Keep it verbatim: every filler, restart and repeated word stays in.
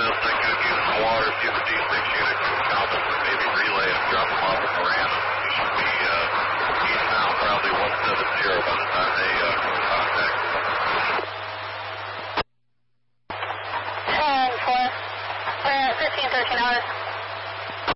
this. I could use some water, see if the D six unit can accomplish and maybe relay and drop them off at Moran. You should be uh, eastbound, probably one seven zero by the time they uh, contact. ten four. We're at fifteen thirteen hours.